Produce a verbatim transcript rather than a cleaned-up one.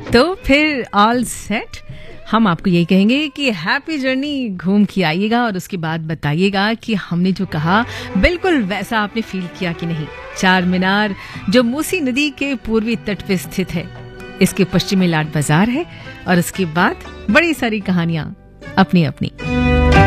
तो फिर all set. हम आपको यही कहेंगे कि हैप्पी जर्नी, घूम के आइएगा और उसके बाद बताइएगा कि हमने जो कहा बिल्कुल वैसा आपने फील किया कि नहीं। चार मीनार जो मूसी नदी के पूर्वी तट पे स्थित है, इसके पश्चिमी लाट बाजार है और उसके बाद बड़ी सारी कहानियां अपनी अपनी।